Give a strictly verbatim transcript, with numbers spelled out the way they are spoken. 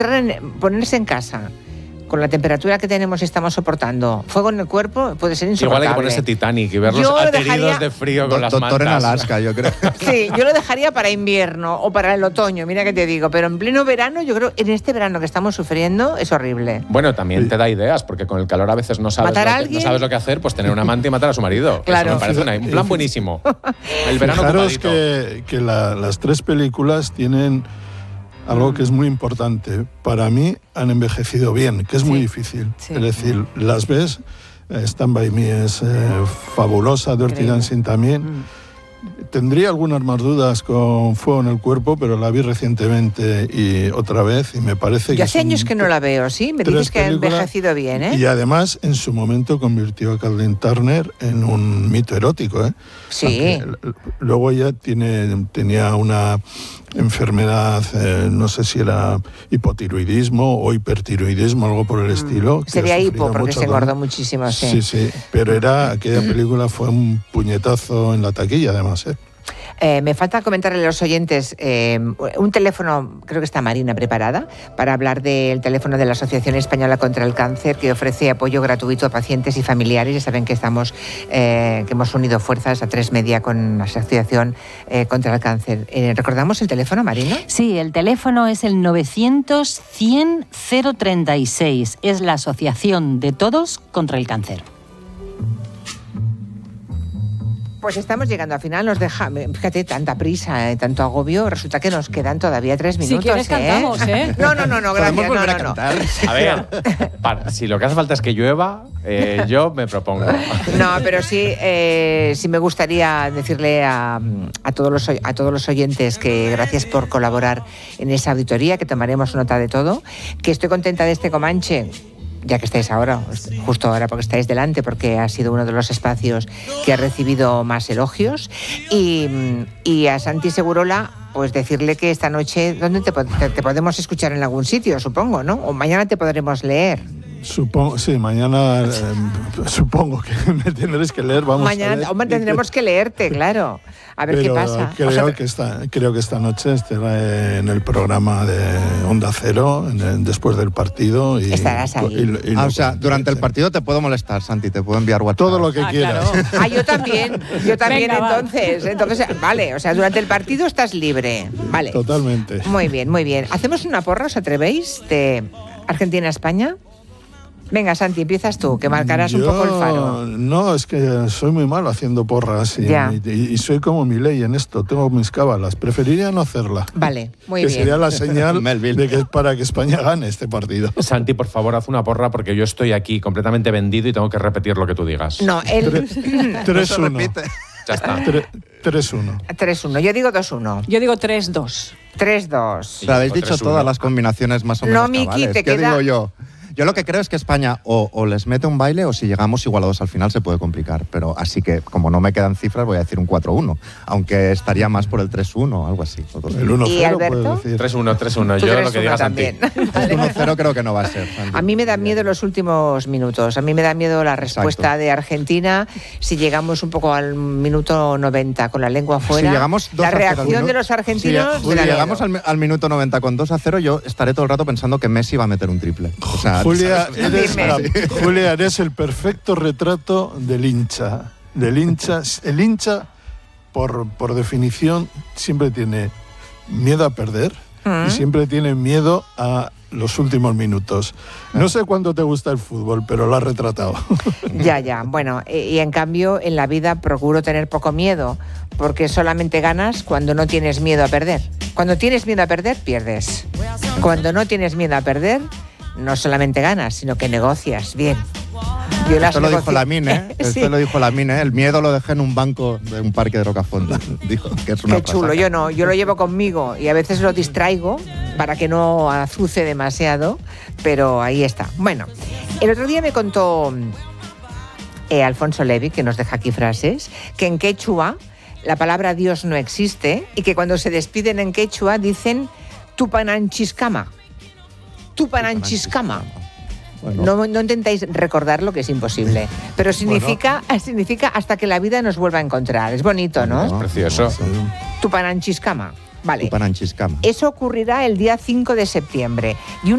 ponerse en casa con la temperatura que tenemos y estamos soportando, fuego en el cuerpo puede ser insoportable. Igual hay que ponerse Titanic y verlos Yo ateridos dejaría, de frío con las Doctor mantas. en Alaska, yo creo. Sí, yo lo dejaría para invierno o para el otoño, mira que te digo, pero en pleno verano, yo creo, en este verano que estamos sufriendo, es horrible. Bueno, también te da ideas, porque con el calor a veces no sabes, ¿Matar lo a que, alguien? no sabes lo que hacer, pues tener un amante y matar a su marido. Claro. Eso me parece una- un plan buenísimo. El verano Fijaros ocupadito. que, que la- las tres películas tienen algo que es muy importante. Para mí han envejecido bien, que es muy Sí. difícil. Sí. Es decir, las ves, eh, Stand By Me es eh, fabulosa, Dirty Increíble. Dancing también. Mm. Tendría algunas más dudas con Fuego en el Cuerpo, pero la vi recientemente y otra vez y me parece que... Yo hace son años que no la veo, ¿sí? Me tres dices que ha películas envejecido bien, ¿eh? Y además, en su momento, convirtió a Kathleen Turner en un mito erótico, ¿eh? Sí. Aunque luego ella tiene, tenía una enfermedad, eh, no sé si era hipotiroidismo o hipertiroidismo, algo por el estilo. que Sería ha hipo, sufrido porque mucho se engordó daño. muchísimo, sí. Sí, sí, pero era, aquella película fue un puñetazo en la taquilla, además, ¿eh? Eh, me falta comentarle a los oyentes eh, un teléfono, creo que está Marina preparada, para hablar del teléfono de la Asociación Española contra el Cáncer, que ofrece apoyo gratuito a pacientes y familiares. Ya saben que estamos, eh, que hemos unido fuerzas a Tres Media con la Asociación eh, contra el Cáncer. Eh, ¿Recordamos el teléfono, Marina? Sí, el teléfono es el novecientos cien cero treinta y seis. Es la Asociación de Todos contra el Cáncer. Pues estamos llegando al final, nos deja, fíjate, tanta prisa, eh, tanto agobio, resulta que nos quedan todavía tres minutos. Si quieres ¿eh? cantamos, ¿eh? No, no, no, no, gracias. ¿Podemos volver no, a no, no. cantar? A ver, para- si lo que hace falta es que llueva, eh, yo me propongo. No, pero sí, eh, sí me gustaría decirle a, a, todos los, oy- a todos los oyentes que gracias por colaborar en esa auditoría, que tomaremos nota de todo, que estoy contenta de este Comanche, ya que estáis ahora, justo ahora porque estáis delante, porque ha sido uno de los espacios que ha recibido más elogios. Y, y a Santi Segurola, pues decirle que esta noche, ¿dónde te, po- te- te podemos escuchar? En algún sitio, supongo, ¿no? O mañana te podremos leer. Supongo, sí, mañana eh, supongo que me tendréis que leer, vamos a Mañana, ver. hombre, tendremos que leerte, claro. A ver Pero qué pasa. Creo, O sea, que esta, creo que esta noche estará en el programa de Onda Cero, en el- después del partido. Y, Estarás ahí. y- y Ah, lo o sea, durante el comentaré. partido te puedo molestar, Santi, te puedo enviar WhatsApp. Todo lo que Ah, quieras. claro. Ah, yo también, yo también. Venga, va. entonces, entonces, vale, o sea, durante el partido estás libre, vale. Totalmente. Muy bien, muy bien. ¿Hacemos una porra, os atrevéis, de Argentina-España? Venga, Santi, empiezas tú, que marcarás un Yo- poco el faro. No, es que soy muy malo haciendo porras y, Ya. y- y soy como mi ley en esto, tengo mis cábalas. Preferiría no hacerla. Vale, muy que bien. sería la señal Melville. de que es para que España gane este partido. Santi, por favor, haz una porra porque yo estoy aquí completamente vendido y tengo que repetir lo que tú digas. No, el tres uno. repite. Ya está. Tre- tres uno. tres uno, yo digo dos uno. Yo digo tres dos. tres dos. Pero habéis Cinco, dicho tres, uno. todas las combinaciones más o No, menos Miki, cabales. te ¿Qué queda- digo yo? Yo lo que creo es que España o, o les mete un baile o si llegamos igualados al final se puede complicar. Pero así que, como no me quedan cifras, voy a decir un cuatro uno. Aunque estaría más por el tres uno o algo así. El uno ¿Y cero, Alberto? puedes decir. tres uno, tres uno. Tú Yo tres lo que uno diga Santi. también. El uno cero creo que no va a ser, Santi. A mí me dan miedo los últimos minutos. A mí me da miedo la respuesta Exacto. de Argentina si llegamos un poco al minuto noventa con la lengua Si fuera. llegamos dos la a cero al reacción minu- de los argentinos. Si, me da si llegamos miedo. al, mi- al minuto noventa con dos a cero, yo estaré todo el rato pensando que Messi va a meter un triple. O sea, Julia, ¿sabes? eres Dime. la- Julia, eres el perfecto retrato del hincha. Del hincha. El hincha, por, por definición, siempre tiene miedo a perder Mm. y siempre tiene miedo a los últimos minutos. No sé cuánto te gusta el fútbol, pero lo has retratado. Ya, ya. Bueno, eh, y en cambio en la vida procuro tener poco miedo, porque solamente ganas cuando no tienes miedo a perder. Cuando tienes miedo a perder, pierdes. Cuando no tienes miedo a perder, no solamente ganas, sino que negocias bien. Yo las Esto lo dijo negoci- Lamine, ¿eh? Sí. Esto lo dijo Lamine, ¿eh? El miedo lo dejé en un banco de un parque de Rocafonda. Dijo que es una Qué chulo, pasada. yo no, yo lo llevo conmigo y a veces lo distraigo para que no azuce demasiado, pero ahí está. Bueno, el otro día me contó eh, Alfonso Levi, que nos deja aquí frases, que en quechua la palabra Dios no existe y que cuando se despiden en quechua dicen Tupananchiscama. Tupananchiscama. Bueno, No, no intentáis recordarlo, que es imposible, pero significa, significa hasta que la vida nos vuelva a encontrar. Es bonito, ¿no? No. Precioso. Tupananchiscama. Vale. Tupananchiscama. Eso ocurrirá el día cinco de septiembre. Y